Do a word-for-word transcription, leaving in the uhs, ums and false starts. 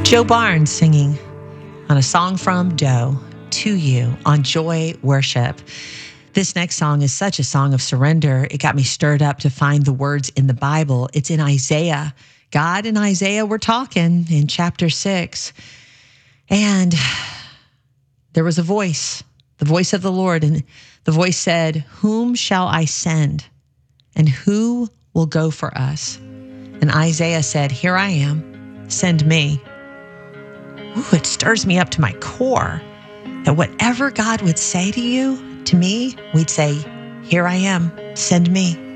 Joe Barnes singing on a song from Doe to you on Joy Worship. This next song is such a song of surrender. It got me stirred up to find the words in the Bible. It's in Isaiah. God and Isaiah were talking in chapter six. And there was a voice, the voice of the Lord. And the voice said, "Whom shall I send? And who will go for us?" And Isaiah said, "Here I am, send me." Ooh, it stirs me up to my core that whatever God would say to you, to me, we'd say, "Here I am, send me."